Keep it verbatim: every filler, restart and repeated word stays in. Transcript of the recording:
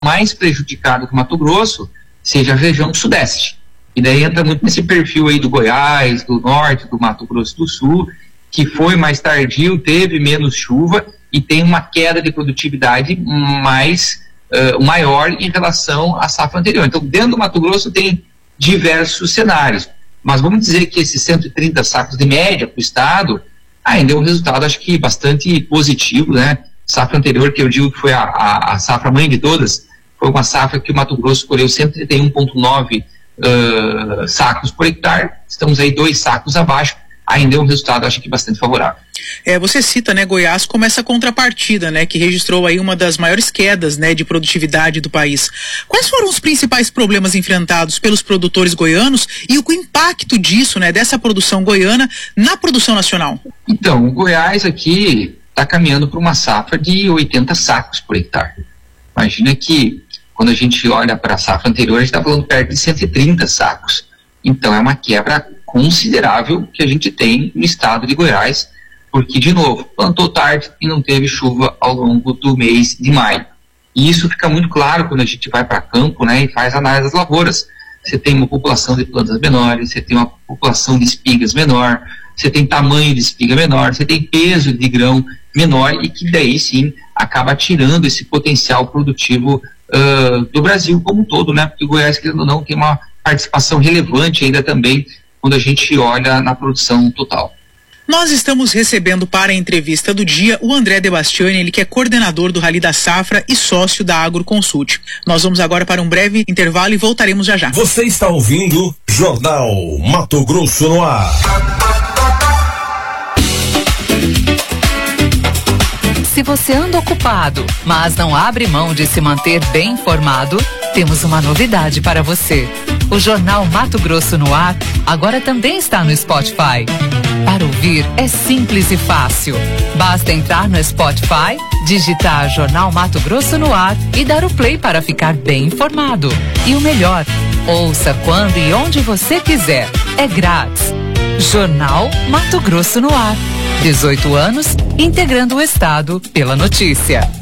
mais prejudicada que o Mato Grosso seja a região do Sudeste. E daí entra muito nesse perfil aí do Goiás, do Norte, do Mato Grosso do Sul, que foi mais tardio, teve menos chuva e tem uma queda de produtividade mais uh, maior em relação à safra anterior. Então, dentro do Mato Grosso tem diversos cenários, mas vamos dizer que esses cento e trinta sacos de média para o estado ainda é um resultado, acho que bastante positivo, né? Safra anterior, que eu digo que foi a, a, a safra mãe de todas, foi uma safra que o Mato Grosso colheu cento e trinta e um vírgula nove uh, sacos por hectare, estamos aí dois sacos abaixo, ainda é um resultado, acho que bastante favorável. É, você cita, né, Goiás como essa contrapartida, né, que registrou aí uma das maiores quedas, né, de produtividade do país. Quais foram os principais problemas enfrentados pelos produtores goianos e o impacto disso, né, dessa produção goiana na produção nacional? Então, o Goiás aqui está caminhando para uma safra de oitenta sacos por hectare. Imagina que quando a gente olha para a safra anterior, a gente está falando perto de cento e trinta sacos. Então é uma quebra considerável que a gente tem no estado de Goiás, porque, de novo, plantou tarde e não teve chuva ao longo do mês de maio. E isso fica muito claro quando a gente vai para campo, né, e faz análise das lavouras. Você tem uma população de plantas menores, você tem uma população de espigas menor, você tem tamanho de espiga menor, você tem peso de grão menor, e que daí sim acaba tirando esse potencial produtivo uh, do Brasil como um todo, né? Porque o Goiás, querendo ou não, tem uma participação relevante ainda também quando a gente olha na produção total. Nós estamos recebendo para a entrevista do dia o André De Bastiani, ele que é coordenador do Rally da Safra e sócio da Agroconsult. Nós vamos agora para um breve intervalo e voltaremos já já. Você está ouvindo Jornal Mato Grosso no ar. Se você anda ocupado, mas não abre mão de se manter bem informado, temos uma novidade para você. O Jornal Mato Grosso no ar agora também está no Spotify. Para ouvir é simples e fácil. Basta entrar no Spotify, digitar Jornal Mato Grosso no ar e dar o play para ficar bem informado. E o melhor, ouça quando e onde você quiser. É grátis. Jornal Mato Grosso no ar. dezoito anos, integrando o Estado pela notícia.